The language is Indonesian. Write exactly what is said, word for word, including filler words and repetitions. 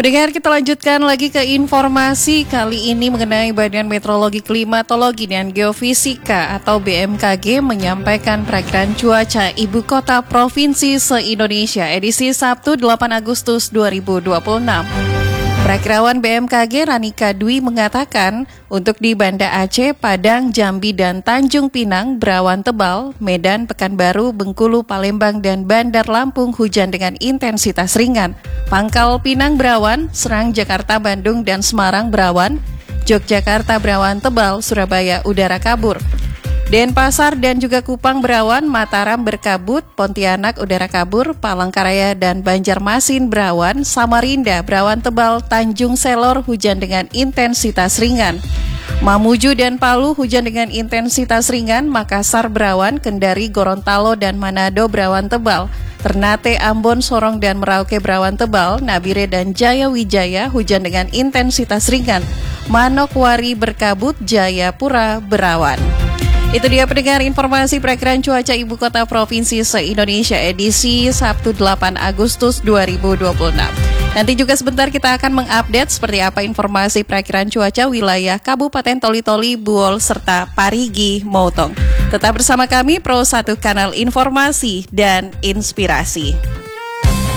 Pendengar, kita lanjutkan lagi ke informasi kali ini mengenai Badan Meteorologi, Klimatologi, dan Geofisika atau B M K G menyampaikan perakiraan cuaca ibu kota provinsi se-Indonesia edisi Sabtu delapan Agustus dua ribu dua puluh enam. Perakirawan B M K G Ranika Dwi mengatakan untuk di Banda Aceh, Padang, Jambi, dan Tanjung Pinang berawan tebal, Medan, Pekanbaru, Bengkulu, Palembang, dan Bandar Lampung hujan dengan intensitas ringan. Pangkal Pinang berawan, Serang, Jakarta, Bandung, dan Semarang berawan, Yogyakarta berawan tebal, Surabaya udara kabur. Denpasar dan juga Kupang berawan, Mataram berkabut, Pontianak udara kabur, Palangkaraya dan Banjarmasin berawan, Samarinda berawan tebal, Tanjung Selor hujan dengan intensitas ringan. Mamuju dan Palu hujan dengan intensitas ringan, Makassar berawan, Kendari, Gorontalo dan Manado berawan tebal. Ternate, Ambon, Sorong dan Merauke berawan tebal, Nabire dan Jaya Wijaya hujan dengan intensitas ringan. Manokwari berkabut, Jayapura berawan. Itu dia pendengar informasi perakiraan cuaca ibu kota provinsi se-Indonesia edisi Sabtu delapan Agustus dua ribu dua puluh enam. Nanti juga sebentar kita akan mengupdate seperti apa informasi perakiraan cuaca wilayah Kabupaten Toli-Toli, Buol, serta Parigi, Motong. Tetap bersama kami Pro satu Kanal Informasi dan Inspirasi.